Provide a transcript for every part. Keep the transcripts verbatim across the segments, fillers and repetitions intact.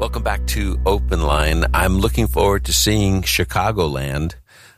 Welcome back to Open Line. I'm looking forward to seeing Chicagoland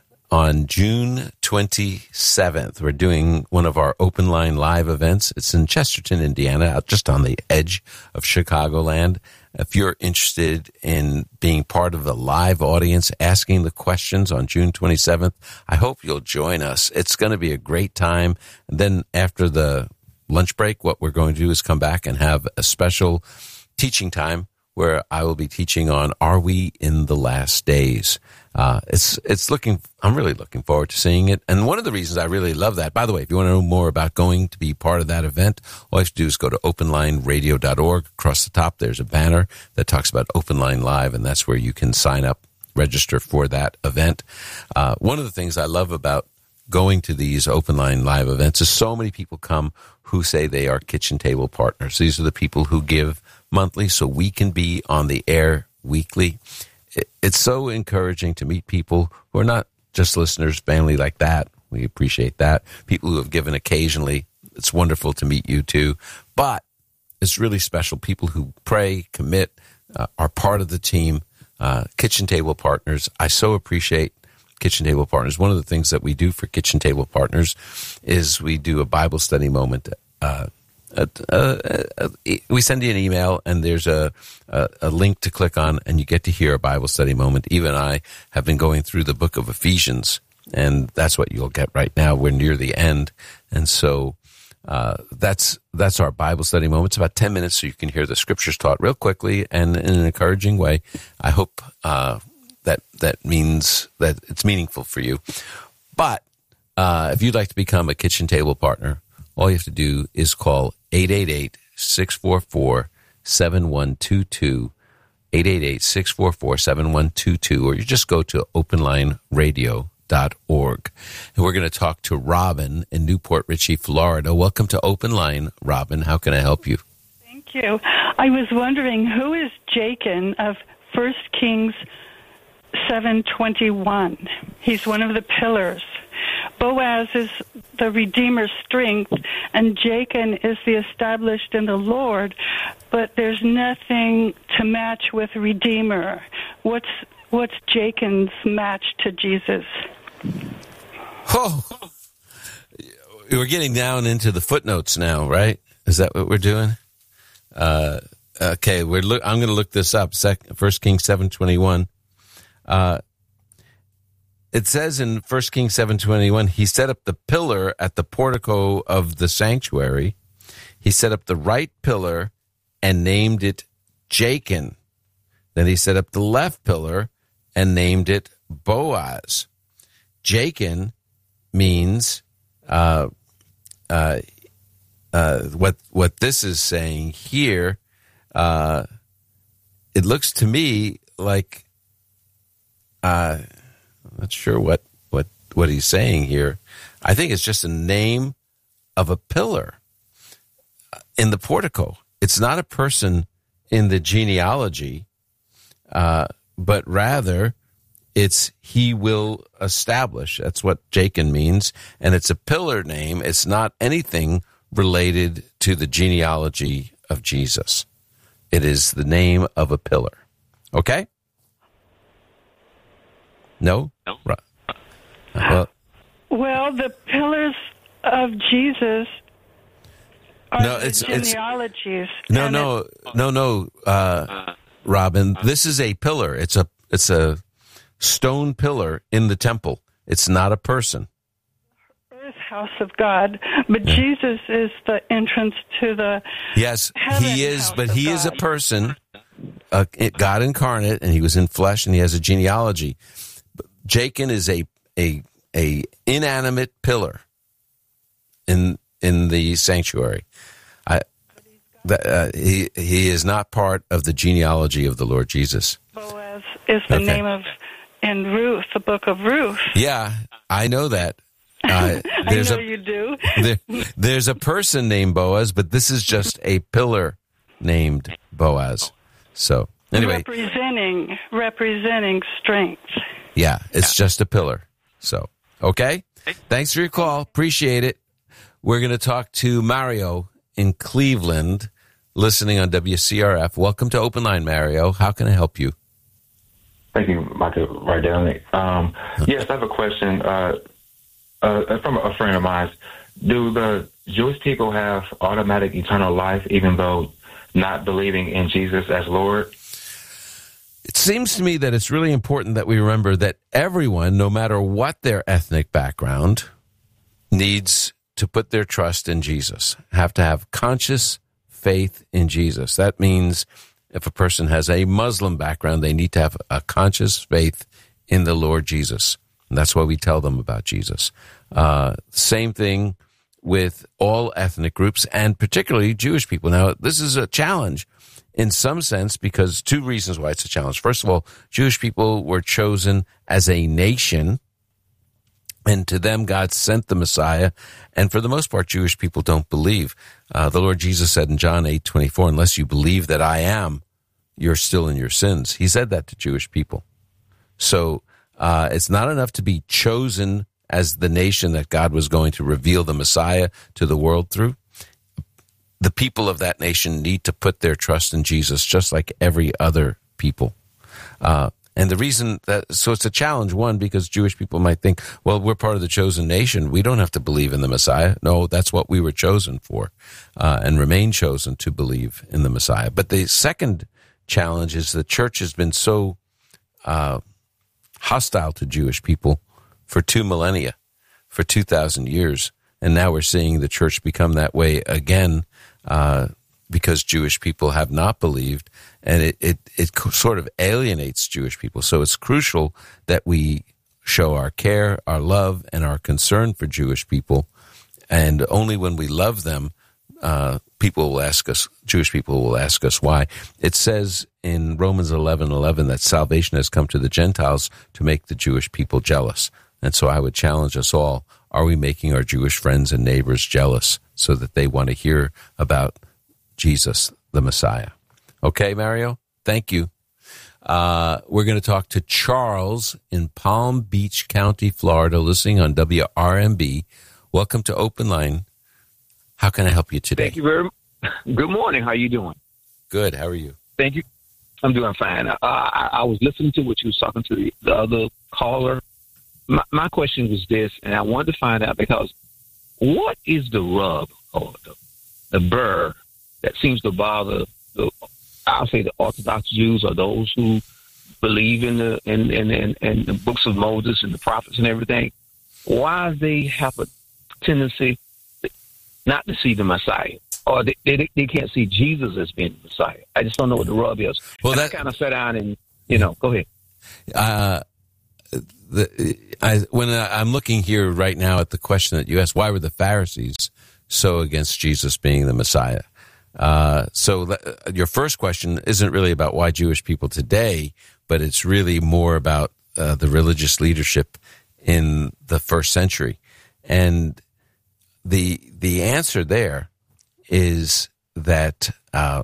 on June twenty-seventh. We're doing one of our Open Line live events. It's in Chesterton, Indiana, out just on the edge of Chicagoland. If you're interested in being part of the live audience, asking the questions on June twenty-seventh, I hope you'll join us. It's going to be a great time. And then after the lunch break, what we're going to do is come back and have a special teaching time where I will be teaching on Are We in the Last Days? Uh, it's, it's looking, I'm really looking forward to seeing it. And one of the reasons I really love that, by the way, if you want to know more about going to be part of that event, all you have to do is go to open line radio dot org. Across the top, there's a banner that talks about Open Line Live, and that's where you can sign up, register for that event. Uh, one of the things I love about going to these Open Line Live events is so many people come who say they are kitchen table partners. These are the people who give monthly so we can be on the air weekly. It's so encouraging to meet people who are not just listeners, family like that. We appreciate that. People who have given occasionally. It's wonderful to meet you too. But it's really special. People who pray, commit, uh, are part of the team, uh, Kitchen Table Partners. I so appreciate Kitchen Table Partners. One of the things that we do for Kitchen Table Partners is we do a Bible study moment. Uh, uh, uh, uh, we send you an email, and there's a, a, a link to click on, and you get to hear a Bible study moment. Even I have been going through the book of Ephesians, and that's what you'll get right now. We're near the end, and so uh, that's that's our Bible study moment. It's about ten minutes, so you can hear the scriptures taught real quickly and in an encouraging way. I hope uh, that that means that it's meaningful for you. But uh, if you'd like to become a Kitchen Table Partner, all you have to do is call eight eight eight, six four four, seven one two two, eight eight eight, six four four, seven one two two, or you just go to open line radio dot org. And we're going to talk to Robin in Newport Richey, Florida. Welcome to Open Line, Robin. How can I help you? Thank you. I was wondering, who is Jachin of First Kings seven twenty-one? He's one of the pillars. Boaz is the Redeemer's strength, and Jachin is the established in the Lord, but there's nothing to match with Redeemer. What's what's Jachin's match to Jesus? Oh, we're getting down into the footnotes now, right? Is that what we're doing? Uh, okay, we're look, I'm going to look this up. First Kings seven twenty-one. Uh, It says in First Kings seven twenty-one, he set up the pillar at the portico of the sanctuary. He set up the right pillar and named it Jachin. Then he set up the left pillar and named it Boaz. Jachin means uh, uh, uh, what what this is saying here. Uh, it looks to me like. Uh, I'm not sure what, what, what he's saying here. I think it's just a name of a pillar in the portico. It's not a person in the genealogy, uh, but rather it's he will establish. That's what Jachin means. And it's a pillar name. It's not anything related to the genealogy of Jesus. It is the name of a pillar. Okay? No? No. Right. Well, well, the pillars of Jesus are no, the it's, it's, genealogies. no, no, no, no, uh, Robin. This is a pillar. It's a it's a stone pillar in the temple. It's not a person. Earth house of God, but yeah. Jesus is the entrance to the yes, he is, but he God. is a person, uh, God incarnate, and he was in flesh, and he has a genealogy. Jachin is a, a a inanimate pillar in in the sanctuary. I, the, uh, he he is not part of the genealogy of the Lord Jesus. Boaz is the okay. name of in Ruth, the book of Ruth. Yeah, I know that. Uh, there's I know a, you do. there, there's a person named Boaz, but this is just a pillar named Boaz. So anyway, representing representing strength. Yeah, it's just a pillar. So, okay. Thanks for your call. Appreciate it. We're going to talk to Mario in Cleveland. listening on W C R F. Welcome to Open Line, Mario. How can I help you? Thank you, Michael. Right down. Um, yes, I have a question uh, uh, from a friend of mine. Do the Jewish people have automatic eternal life, even though not believing in Jesus as Lord? It seems to me that it's really important that we remember that everyone, no matter what their ethnic background, needs to put their trust in Jesus, have to have conscious faith in Jesus. That means if a person has a Muslim background, they need to have a conscious faith in the Lord Jesus. And that's why we tell them about Jesus. Uh, same thing with all ethnic groups, and particularly Jewish people. Now, this is a challenge in some sense because two reasons why it's a challenge. First of all, Jewish people were chosen as a nation, and to them God sent the Messiah. And for the most part, Jewish people don't believe. Uh, the Lord Jesus said in John eight twenty-four, unless you believe that I am, you're still in your sins. He said that to Jewish people. So uh, it's not enough to be chosen as the nation that God was going to reveal the Messiah to the world through. The people of that nation need to put their trust in Jesus just like every other people. Uh, and the reason that, so it's a challenge, one, because Jewish people might think, well, we're part of the chosen nation. We don't have to believe in the Messiah. No, that's what we were chosen for, uh, and remain chosen to believe in the Messiah. But the second challenge is the church has been so uh, hostile to Jewish people for two millennia, for two thousand years. And now we're seeing the church become that way again uh, because Jewish people have not believed, and it, it, it sort of alienates Jewish people. So it's crucial that we show our care, our love, and our concern for Jewish people. And only when we love them, uh, people will ask us, Jewish people will ask us why. It says in Romans eleven eleven that salvation has come to the Gentiles to make the Jewish people jealous. And so I would challenge us all, are we making our Jewish friends and neighbors jealous so that they want to hear about Jesus, the Messiah? Okay, Mario, thank you. Uh, we're going to talk to Charles in Palm Beach County, Florida, listening on W R M B. Welcome to Open Line. How can I help you today? Thank you very much. Good morning. How are you doing? Good. How are you? Thank you. I'm doing fine. Uh, I, I was listening to what you was talking to the, the other caller. My, my question was this, and I wanted to find out because what is the rub or the, the burr that seems to bother the, I'll say the Orthodox Jews or those who believe in the in, in, in, in the books of Moses and the prophets and everything? Why they have a tendency not to see the Messiah, or they, they they can't see Jesus as being the Messiah? I just don't know what the rub is. Well, and that kind of sat down and, you know, go ahead. Uh, the, I, when I'm looking here right now at the question that you asked, why were the Pharisees so against Jesus being the Messiah? Uh, so th- your first question isn't really about why Jewish people today, but it's really more about uh, the religious leadership in the first century. And the the answer there is that uh,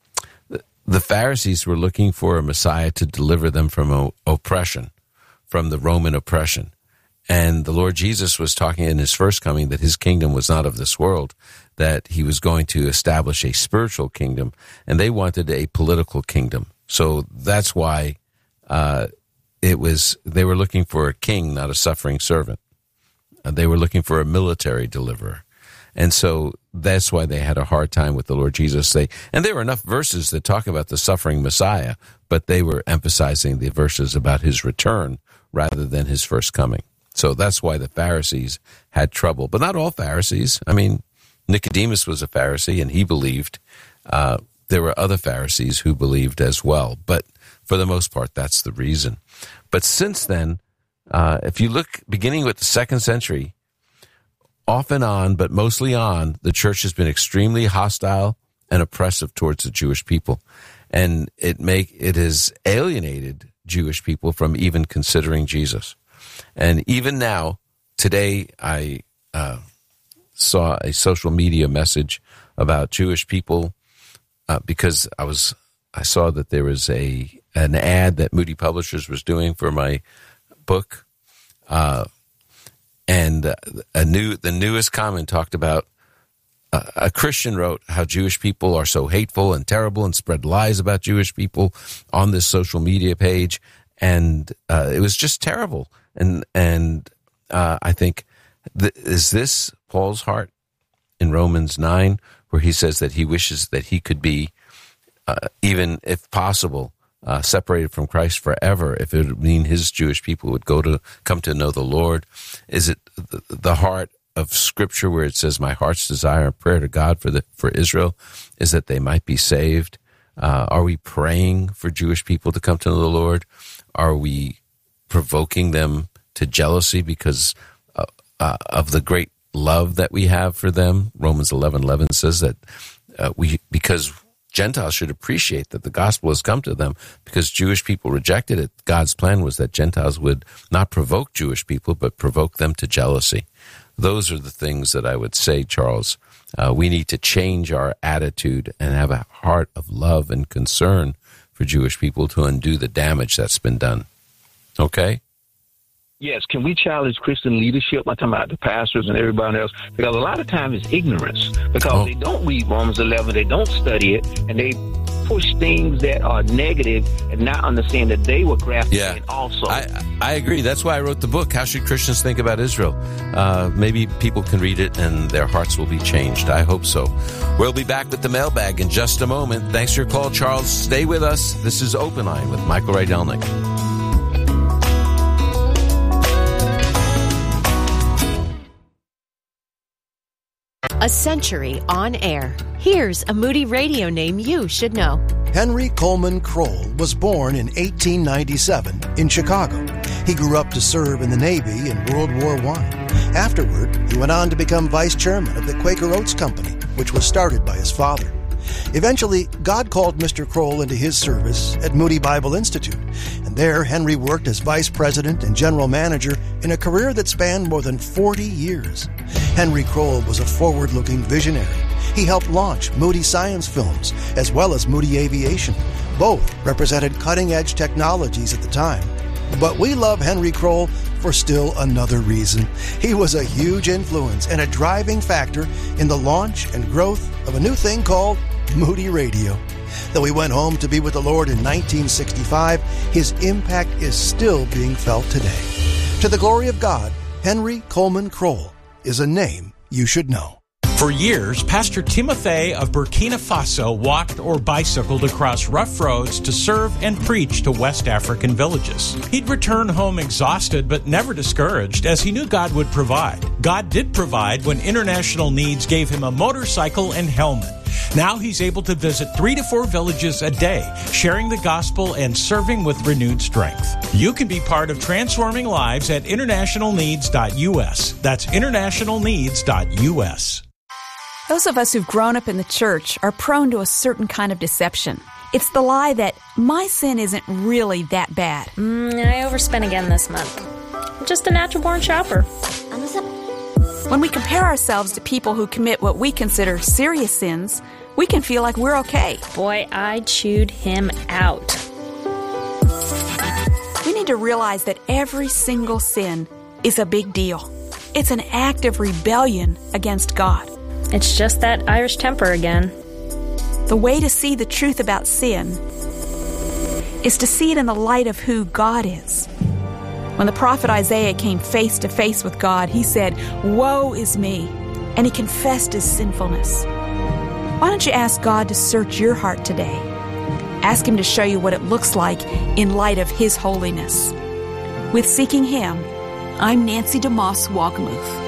the Pharisees were looking for a Messiah to deliver them from o- oppression, from the Roman oppression. And the Lord Jesus was talking in his first coming that his kingdom was not of this world, that he was going to establish a spiritual kingdom, and they wanted a political kingdom. So that's why uh, it was, they were looking for a king, not a suffering servant. Uh, they were looking for a military deliverer. And so that's why they had a hard time with the Lord Jesus. They, and there were enough verses that talk about the suffering Messiah, but they were emphasizing the verses about his return rather than his first coming. So that's why the Pharisees had trouble. But not all Pharisees. I mean, Nicodemus was a Pharisee, and he believed. Uh, there were other Pharisees who believed as well. But for the most part, that's the reason. But since then, uh, if you look, beginning with the second century, off and on, but mostly on, the church has been extremely hostile and oppressive towards the Jewish people. And it make it has alienated Jewish people from even considering Jesus. And even now, today, I uh, saw a social media message about Jewish people uh, because I was I saw that there was a an ad that Moody Publishers was doing for my book, uh, and a new the newest comment talked about uh, a Christian wrote how Jewish people are so hateful and terrible and spread lies about Jewish people on this social media page. And uh, it was just terrible. And and uh, I think, th- is this Paul's heart in Romans nine, where he says that he wishes that he could be, uh, even if possible, uh, separated from Christ forever, if it would mean his Jewish people would go to come to know the Lord? Is it the, the heart of Scripture where it says, my heart's desire and prayer to God for the for Israel is that they might be saved? Uh, are we praying for Jewish people to come to know the Lord? Are we provoking them to jealousy because uh, uh, of the great love that we have for them? Romans eleven eleven says that uh, we because Gentiles should appreciate that the gospel has come to them, because Jewish people rejected it. God's plan was that Gentiles would not provoke Jewish people, but provoke them to jealousy. Those are the things that I would say, Charles. Uh, we need to change our attitude and have a heart of love and concern for Jewish people to undo the damage that's been done. Okay? Yes, can we challenge Christian leadership? I'm talking about the pastors and everybody else, because a lot of times it's ignorance, because oh. they don't read Romans eleven, they don't study it, and they push things that are negative and not understand that they were grafted yeah. in also. I, I agree. That's why I wrote the book, How Should Christians Think About Israel? Uh, maybe people can read it and their hearts will be changed. I hope so. We'll be back with the mailbag in just a moment. Thanks for your call, Charles. Stay with us. This is Open Line with Michael Rydelnik. A century on air. Here's a Moody Radio name you should know. Henry Coleman Kroll was born in eighteen ninety-seven in Chicago. He grew up to serve in the Navy in World War One. Afterward, he went on to become vice chairman of the Quaker Oats Company, which was started by his father. Eventually, God called Mister Kroll into his service at Moody Bible Institute, and there Henry worked as vice president and general manager in a career that spanned more than forty years. Henry Kroll was a forward-looking visionary. He helped launch Moody Science Films as well as Moody Aviation. Both represented cutting-edge technologies at the time. But we love Henry Kroll for still another reason. He was a huge influence and a driving factor in the launch and growth of a new thing called Moody Radio. Though he went home to be with the Lord in nineteen sixty-five, his impact is still being felt today. To the glory of God, Henry Coleman Kroll is a name you should know. For years, Pastor Timothy of Burkina Faso walked or bicycled across rough roads to serve and preach to West African villages. He'd return home exhausted but never discouraged, as he knew God would provide. God did provide when International Needs gave him a motorcycle and helmet. Now he's able to visit three to four villages a day, sharing the gospel and serving with renewed strength. You can be part of transforming lives at international needs dot U S. That's international needs dot U S. Those of us who've grown up in the church are prone to a certain kind of deception. It's the lie that my sin isn't really that bad. Mm, I overspent again this month. I'm just a natural-born shopper. When we compare ourselves to people who commit what we consider serious sins, we can feel like we're okay. Boy, I chewed him out. We need to realize that every single sin is a big deal. It's an act of rebellion against God. It's just that Irish temper again. The way to see the truth about sin is to see it in the light of who God is. When the prophet Isaiah came face to face with God, he said, "Woe is me," and he confessed his sinfulness. Why don't you ask God to search your heart today? Ask him to show you what it looks like in light of his holiness. With Seeking Him, I'm Nancy DeMoss Walkamuth.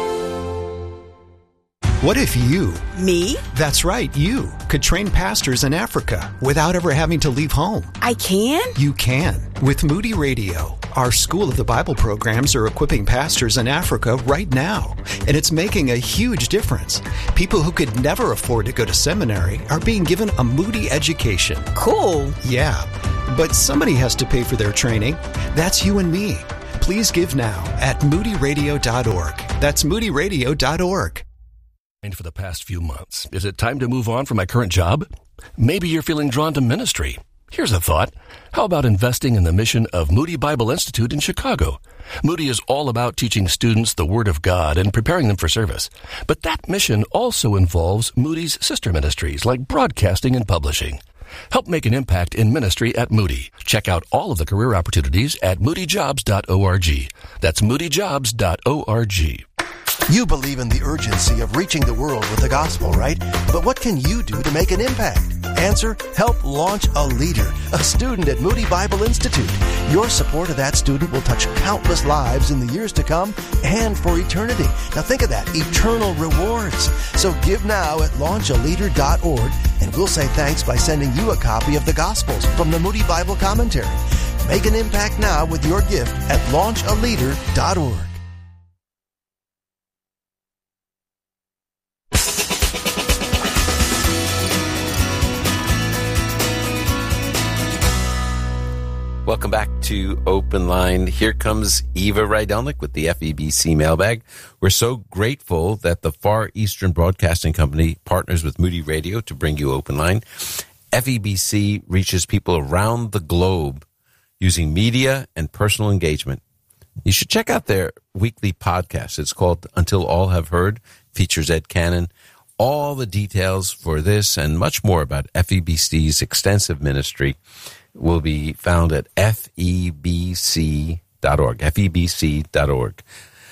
What if you, me? That's right, you, could train pastors in Africa without ever having to leave home? I can? You can. With Moody Radio, our School of the Bible programs are equipping pastors in Africa right now, and it's making a huge difference. People who could never afford to go to seminary are being given a Moody education. Cool. Yeah, but somebody has to pay for their training. That's you and me. Please give now at moody radio dot org. That's moody radio dot org. For the past few months, is it time to move on from my current job? Maybe you're feeling drawn to ministry. Here's a thought. How about investing in the mission of Moody Bible Institute in Chicago? Moody is all about teaching students the Word of God and preparing them for service. But that mission also involves Moody's sister ministries like broadcasting and publishing. Help make an impact in ministry at Moody. Check out all of the career opportunities at moody jobs dot org. That's moody jobs dot org. You believe in the urgency of reaching the world with the gospel, right? But what can you do to make an impact? Answer, help launch a leader, a student at Moody Bible Institute. Your support of that student will touch countless lives in the years to come and for eternity. Now think of that, eternal rewards. So give now at launch a leader dot org, and we'll say thanks by sending you a copy of the Gospels from the Moody Bible Commentary. Make an impact now with your gift at launch a leader dot org. Welcome back to Open Line. Here comes Eva Rydelnik with the F E B C mailbag. We're so grateful that the Far Eastern Broadcasting Company partners with Moody Radio to bring you Open Line. F E B C reaches people around the globe using media and personal engagement. You should check out their weekly podcast. It's called Until All Have Heard, features Ed Cannon. All the details for this and much more about F E B C's extensive ministry will be found at F E B C dot org, F E B C dot org.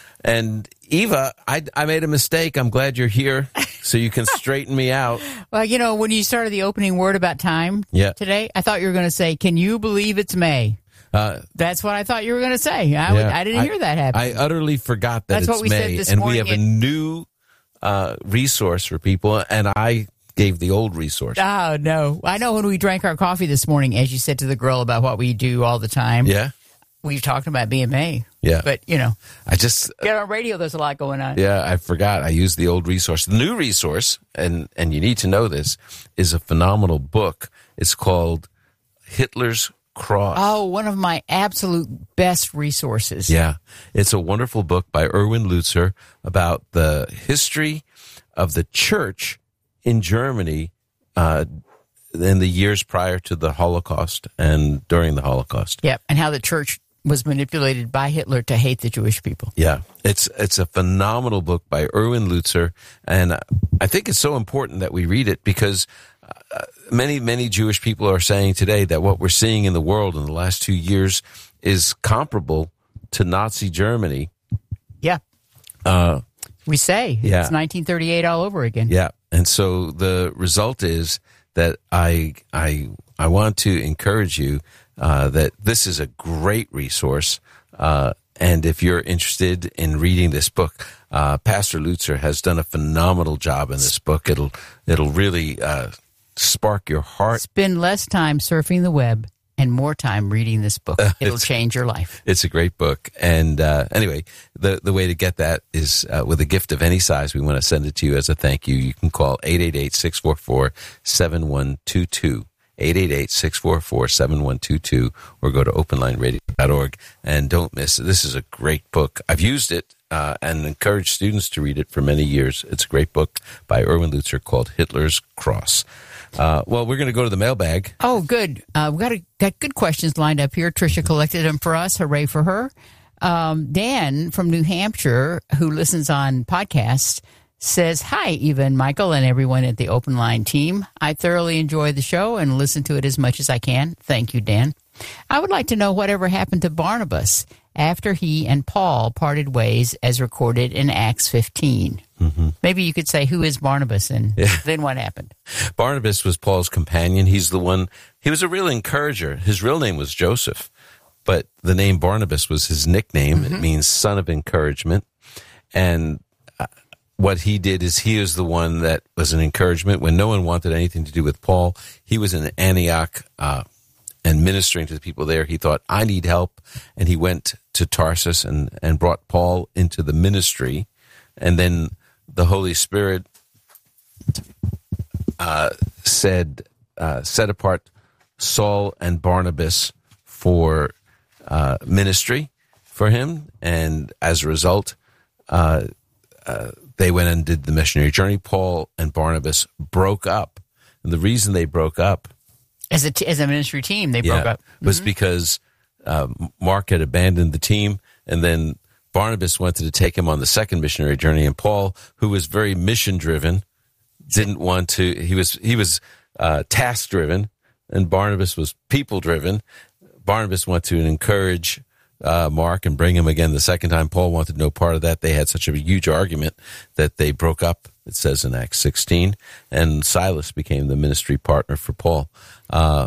And Eva, I, I made a mistake. I'm glad you're here so you can straighten me out. Well, you know, when you started the opening word about time yeah. today, I thought you were going to say, can you believe it's May? Uh, That's what I thought you were going to say. I, yeah, would, I didn't hear that happen. I utterly forgot that That's it's what we May. said this and morning. we have a new uh, resource for people, and I gave the old resource. Oh, no. I know when we drank our coffee this morning, as you said to the girl about what we do all the time. Yeah. We've talked about B M A. Yeah. But, you know. I just. Get on radio, there's a lot going on. Yeah, I forgot. I used the old resource. The new resource, and, and you need to know this, is a phenomenal book. It's called Hitler's Cross. Oh, one of my absolute best resources. Yeah. It's a wonderful book by Erwin Lutzer about the history of the church in Germany uh, in the years prior to the Holocaust and during the Holocaust. Yep, and how the church was manipulated by Hitler to hate the Jewish people. Yeah, it's it's a phenomenal book by Erwin Lutzer, and I think it's so important that we read it because uh, many, many Jewish people are saying today that what we're seeing in the world in the last two years is comparable to Nazi Germany. Yeah. Uh, we say. Yeah. It's nineteen thirty-eight all over again. Yeah. And so the result is that I I I want to encourage you uh, that this is a great resource. Uh, and if you're interested in reading this book, uh, Pastor Lutzer has done a phenomenal job in this book. It'll it'll really uh, spark your heart. Spend less time surfing the web and more time reading this book. It'll change your life. It's a great book. And uh, anyway, the, the way to get that is uh, with a gift of any size. We want to send it to you as a thank you. You can call eight eight eight, six four four, seven one two two, eight eight eight, six four four, seven one two two, or go to open line radio dot org. And don't miss it. This is a great book. I've used it uh, and encouraged students to read it for many years. It's a great book by Erwin Lutzer called Hitler's Cross. Uh, well, we're going to go to the mailbag. Oh, good. Uh, we've got, a, got good questions lined up here. Tricia collected them for us. Hooray for her. Um, Dan from New Hampshire, who listens on podcasts, says, hi, Eva and Michael and everyone at the Open Line team. I thoroughly enjoy the show and listen to it as much as I can. Thank you, Dan. I would like to know whatever happened to Barnabas after he and Paul parted ways as recorded in Acts fifteen. Mm-hmm. Maybe you could say, who is Barnabas, and yeah. then what happened? Barnabas was Paul's companion. He's the one, he was a real encourager. His real name was Joseph, but the name Barnabas was his nickname. Mm-hmm. It means son of encouragement. And uh, what he did is he was the one that was an encouragement. When no one wanted anything to do with Paul, he was in Antioch uh, and ministering to the people there. He thought, I need help. And he went to Tarsus and, and brought Paul into the ministry. And then the Holy Spirit uh, said, uh, set apart Saul and Barnabas for uh, ministry for him. And as a result, uh, uh, they went and did the missionary journey. Paul and Barnabas broke up. And the reason they broke up As a, t- as a ministry team, they broke yeah, up. was Mm-hmm. because uh, Mark had abandoned the team, and then Barnabas wanted to take him on the second missionary journey, and Paul, who was very mission-driven, didn't want to. He was he was uh, task-driven, and Barnabas was people-driven. Barnabas wanted to encourage uh, Mark and bring him again the second time. Paul wanted no part of that. They had such a huge argument that they broke up, it says in Acts sixteen, and Silas became the ministry partner for Paul. Uh,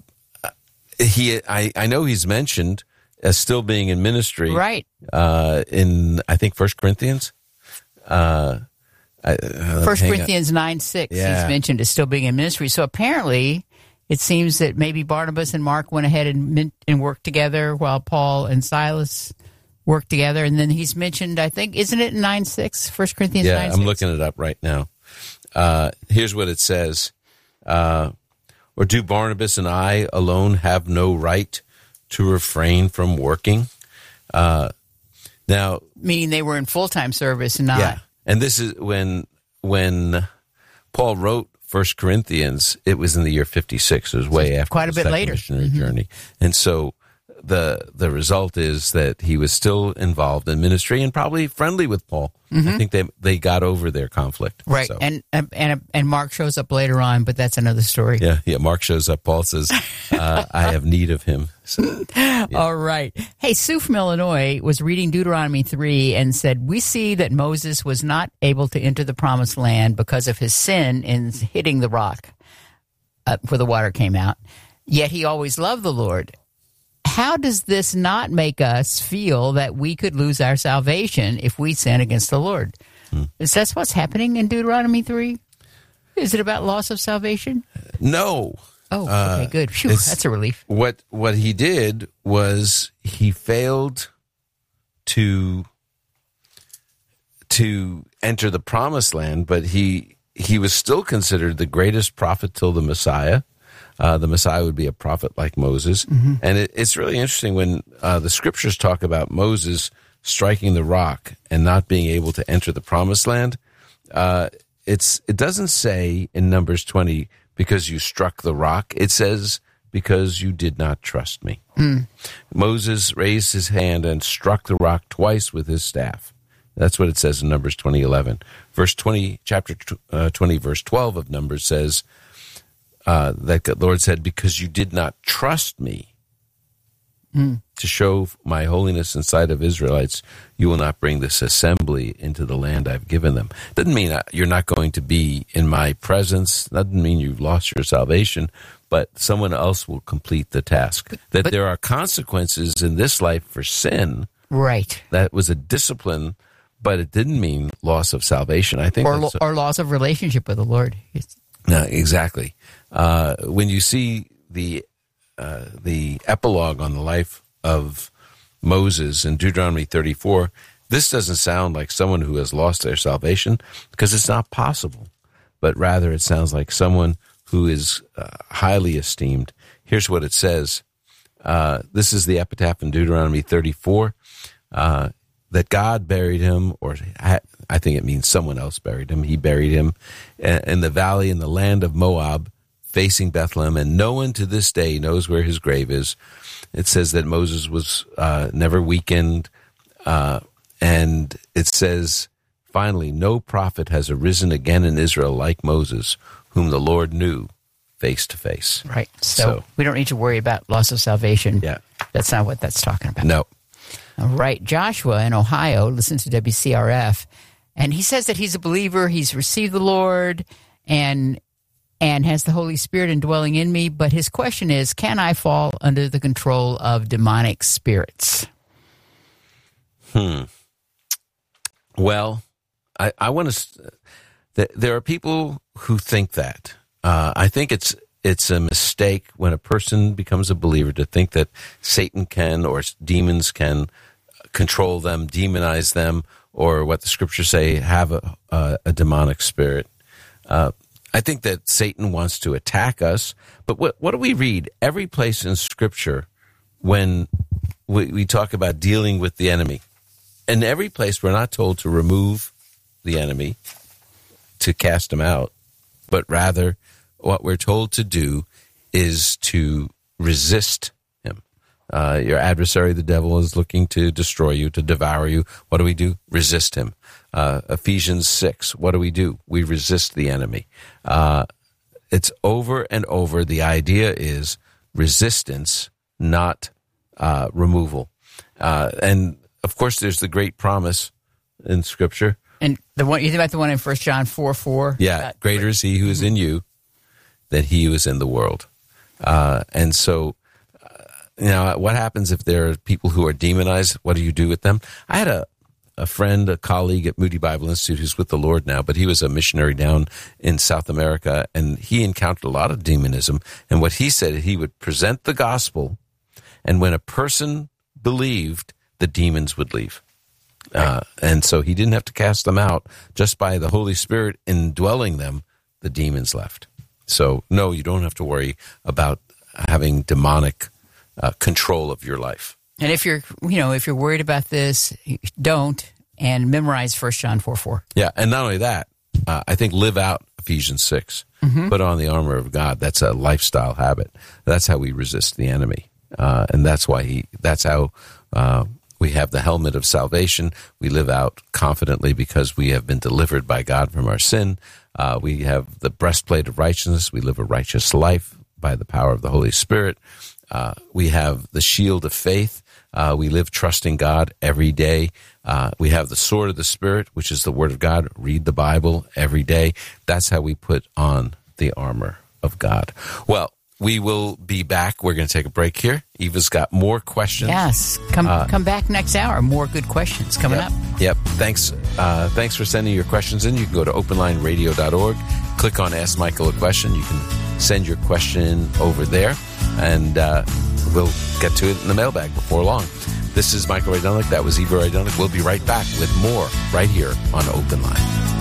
he, I, I know he's mentioned as still being in ministry, right? Uh, in I think First Corinthians, uh, I, uh, First Corinthians nine six. Yeah. He's mentioned as still being in ministry. So apparently, it seems that maybe Barnabas and Mark went ahead and min- and worked together while Paul and Silas worked together. And then he's mentioned, I think, isn't it in nine six? First Corinthians yeah, nine six? I'm looking it up right now. Uh, here's what it says. Uh, or do Barnabas and I alone have no right to refrain from working? Uh, now, meaning they were in full-time service and not. Yeah, and this is when when Paul wrote First Corinthians, it was in the year fifty-six. It was way after quite a the bit second later. missionary Mm-hmm. journey. And so the the result is that he was still involved in ministry and probably friendly with Paul. Mm-hmm. I think they they got over their conflict. Right, So, and and and Mark shows up later on, but that's another story. yeah, yeah. Mark shows up. Paul says, uh, "I have need of him." So, yeah. All right. Hey, Sue from Illinois was reading Deuteronomy three and said, we see that Moses was not able to enter the promised land because of his sin in hitting the rock uh, where the water came out. Yet he always loved the Lord. How does this not make us feel that we could lose our salvation if we sin against the Lord? Hmm. Is that what's happening in Deuteronomy three? Is it about loss of salvation? No. Oh, okay, good. Phew, that's a relief. What what he did was he failed to to enter the promised land, but he he was still considered the greatest prophet till the Messiah. Uh, the Messiah would be a prophet like Moses. Mm-hmm. And it, it's really interesting when uh, the scriptures talk about Moses striking the rock and not being able to enter the promised land. Uh, it's it doesn't say in Numbers twenty, because you struck the rock. It says, because you did not trust me. Mm. Moses raised his hand and struck the rock twice with his staff. That's what it says in Numbers twenty eleven. Verse twenty, chapter uh, twenty, verse twelve of Numbers says, Uh, that the Lord said, because you did not trust me mm. to show my holiness in sight of Israelites, you will not bring this assembly into the land I've given them. Doesn't mean you're not going to be in my presence. Doesn't mean you've lost your salvation, but someone else will complete the task. But, that but, there are consequences in this life for sin. Right. That was a discipline, but it didn't mean loss of salvation. I think, or, lo- or loss of relationship with the Lord. It's- no, exactly. Uh, when you see the uh, the epilogue on the life of Moses in Deuteronomy thirty-four, this doesn't sound like someone who has lost their salvation, because it's not possible. But rather, it sounds like someone who is uh, highly esteemed. Here's what it says. Uh, this is the epitaph in Deuteronomy thirty-four, uh, that God buried him, or I think it means someone else buried him. He buried him in the valley in the land of Moab, facing Bethlehem, and no one to this day knows where his grave is. It says that Moses was uh, never weakened, uh, and it says, finally, no prophet has arisen again in Israel like Moses, whom the Lord knew face to face. Right. So, So we don't need to worry about loss of salvation. Yeah. That's not what that's talking about. No. All right. Joshua in Ohio listens to W C R F, and he says that he's a believer. He's received the Lord and and has the Holy Spirit indwelling in me. But his question is, can I fall under the control of demonic spirits? Hmm. Well, I, I want to. Th- there are people who think that. Uh, I think it's it's a mistake when a person becomes a believer to think that Satan can or demons can control them, demonize them, or what the scriptures say, have a, a, a demonic spirit. Uh, I think that Satan wants to attack us. But what, what do we read? Every place in scripture when we, we talk about dealing with the enemy, in every place we're not told to remove the enemy, to cast him out, but rather what we're told to do is to resist him. Uh, your adversary, the devil, is looking to destroy you, to devour you. What do we do? Resist him. Uh, Ephesians six, what do we do? We resist the enemy. Uh, it's over and over. The idea is resistance, not uh, removal. Uh, and, of course, there's the great promise in Scripture. And the one you think about the one in First John four four? Yeah, greater is he who is in you than he who is in the world. Uh, and so, uh, you know, what happens if there are people who are demonized? What do you do with them? I had a, a friend, a colleague at Moody Bible Institute who's with the Lord now, but he was a missionary down in South America, and he encountered a lot of demonism. And what he said, he would present the gospel, and when a person believed, the demons would leave. Uh, and so he didn't have to cast them out. Just by the Holy Spirit indwelling them, the demons left. So, no, you don't have to worry about having demonic uh, control of your life. And if you're, you know, if you're worried about this, don't, and memorize First John four four. Yeah, and not only that, uh, I think live out Ephesians six. Mm-hmm. Put on the armor of God. That's a lifestyle habit. That's how we resist the enemy. Uh, and that's why he, that's how uh, we have the helmet of salvation. We live out confidently because we have been delivered by God from our sin. Uh, we have the breastplate of righteousness. We live a righteous life by the power of the Holy Spirit. Uh, we have the shield of faith. Uh, we live trusting God every day. Uh, we have the sword of the Spirit, which is the Word of God. Read the Bible every day. That's how we put on the armor of God. Well, we will be back. We're going to take a break here. Eva's got more questions. Yes. Come uh, come back next hour. More good questions coming yep, up. Yep. Thanks. Uh, thanks for sending your questions in. You can go to open line radio dot org. Click on Ask Michael a Question. You can send your question over there, and uh, we'll get to it in the mailbag before long. This is Michael Rydelnik. That was Eva Rydelnik. We'll be right back with more right here on Open Line.